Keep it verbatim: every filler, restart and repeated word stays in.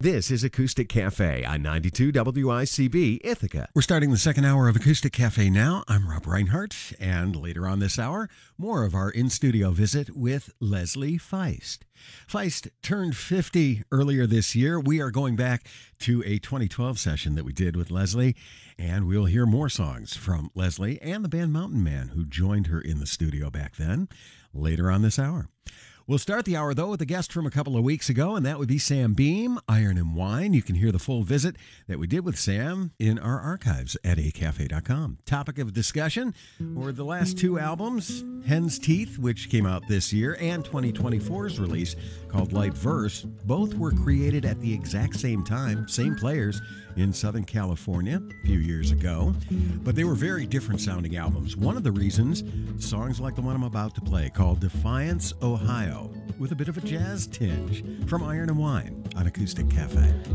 This is Acoustic Cafe on ninety-two W I C B Ithaca. We're starting the second hour of Acoustic Cafe now. I'm Rob Reinhardt, and later on this hour, more of our in-studio visit with Leslie Feist. Feist turned fifty earlier this year. We are going back to a twenty twelve session that we did with Leslie, and we'll hear more songs from Leslie and the band Mountain Man, who joined her in the studio back then, later on this hour. We'll start the hour, though, with a guest from a couple of weeks ago, and that would be Sam Beam, Iron and Wine. You can hear the full visit that we did with Sam in our archives at a cafe dot com. Topic of discussion were the last two albums, Hen's Teeth, which came out this year, and twenty twenty-four's release called Light Verse. Both were created at the exact same time, same players, in Southern California a few years ago, but they were very different sounding albums. One of the reasons, songs like the one I'm about to play called Defiance, Ohio, with a bit of a jazz tinge, from Iron and Wine on Acoustic Cafe.